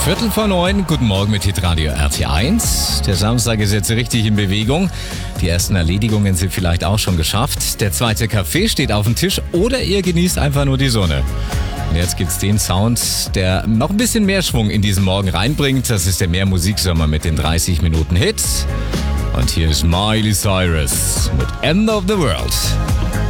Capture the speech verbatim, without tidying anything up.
Viertel vor neun, guten Morgen mit Hitradio R T eins. Der Samstag ist jetzt richtig in Bewegung. Die ersten Erledigungen sind vielleicht auch schon geschafft. Der zweite Kaffee steht auf dem Tisch oder ihr genießt einfach nur die Sonne. Und jetzt gibt's den Sound, der noch ein bisschen mehr Schwung in diesen Morgen reinbringt. Das ist der Mehr Musiksommer mit den dreißig Minuten Hits. Und hier ist Miley Cyrus mit End of the World.